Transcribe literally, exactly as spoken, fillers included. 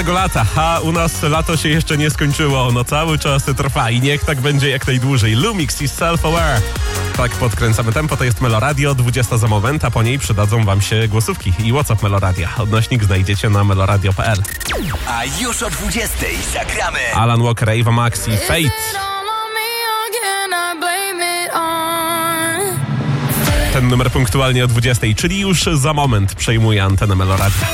lata, a u nas lato się jeszcze nie skończyło, ono cały czas trwa i niech tak będzie jak najdłużej. Lumix i Self-Aware. Tak podkręcamy tempo, to jest Meloradio, dwudziesta za moment, a po niej przydadzą wam się głosówki i WhatsApp Meloradia. Odnośnik znajdziecie na meloradio kropka p l. A już o dwudziestej zagramy Alan Walker, Ava Max i Fate. Ten numer punktualnie o dwudziestej, czyli już za moment przejmuje antenę Meloradia.